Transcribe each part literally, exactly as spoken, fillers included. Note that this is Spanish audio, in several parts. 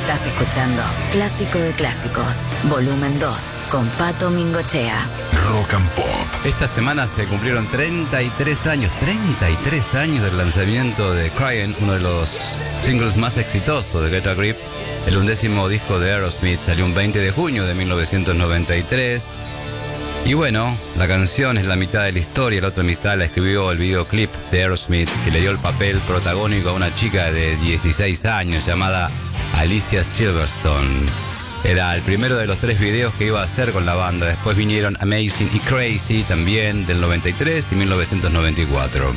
Estás escuchando Clásico de Clásicos, volumen dos, con Pato Mingochea. Rock and Pop. Esta semana se cumplieron treinta y tres años, treinta y tres años del lanzamiento de Crying, uno de los singles más exitosos de Get a Grip. El undécimo disco de Aerosmith salió un veinte de junio de mil novecientos noventa y tres. Y bueno, la canción es la mitad de la historia, la otra mitad la escribió el videoclip de Aerosmith, que le dio el papel protagónico a una chica de dieciséis años llamada Alicia Silverstone. Era el primero de los tres videos que iba a hacer con la banda. Después vinieron Amazing y Crazy, también del noventa y tres y mil novecientos noventa y cuatro.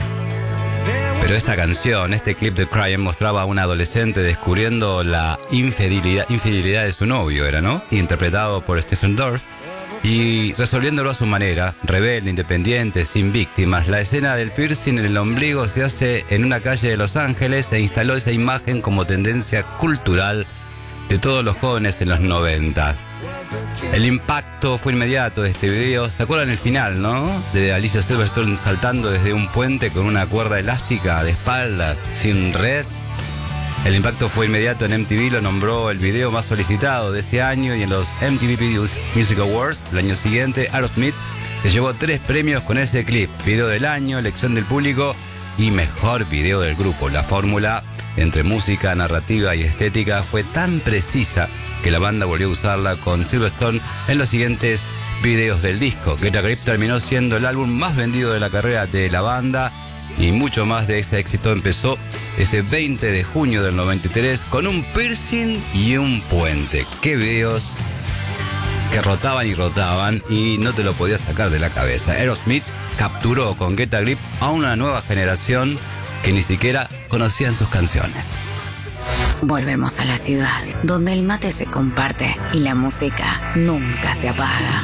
Pero esta canción, este clip de Crying, mostraba a una adolescente descubriendo la infidelidad, infidelidad de su novio, era, ¿no? Interpretado por Stephen Dorff, y resolviéndolo a su manera, rebelde, independiente, sin víctimas. La escena del piercing en el ombligo se hace en una calle de Los Ángeles e instaló esa imagen como tendencia cultural de todos los jóvenes en los noventa. El impacto fue inmediato de este video. ¿Se acuerdan el final, no? De Alicia Silverstone saltando desde un puente con una cuerda elástica de espaldas, sin red. El impacto fue inmediato. En M T V lo nombró el video más solicitado de ese año, y en los M T V Video Music Awards del año siguiente, Aerosmith se llevó tres premios con ese clip: video del año, elección del público y mejor video del grupo. La fórmula entre música, narrativa y estética fue tan precisa que la banda volvió a usarla con Silverstone en los siguientes videos del disco. Get a Grip terminó siendo el álbum más vendido de la carrera de la banda, y mucho más de ese éxito empezó ese veinte de junio del noventa y tres con un piercing y un puente. Qué videos que rotaban y rotaban y no te lo podías sacar de la cabeza. Aerosmith capturó con Get a Grip a una nueva generación que ni siquiera conocían sus canciones. Volvemos a la ciudad, donde el mate se comparte y la música nunca se apaga.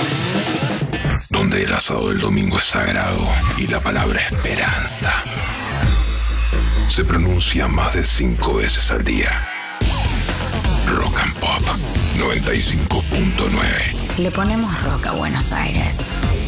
Donde el asado del domingo es sagrado y la palabra esperanza se pronuncia más de cinco veces al día. Rock and Pop noventa y cinco punto nueve. Le ponemos rock a Buenos Aires.